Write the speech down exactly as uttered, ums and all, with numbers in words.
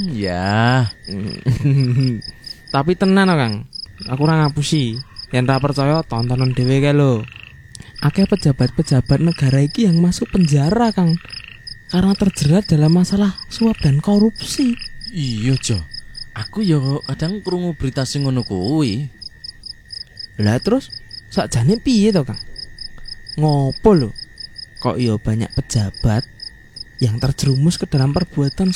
Ya. Tapi tenan kok, Kang. Aku ora ngapusi. Yen ra percaya tontonan dhewe kae lho. Akeh pejabat-pejabat negara iki yang masuk penjara, Kang. Karena terjerat dalam masalah suap dan korupsi. Iya, Jo. Aku ya kadang krungu berita sing ngono kuwi. Lah terus sakjane piye to, Kang? Ngopo lho? Kok ya banyak pejabat yang terjerumus ke dalam perbuatan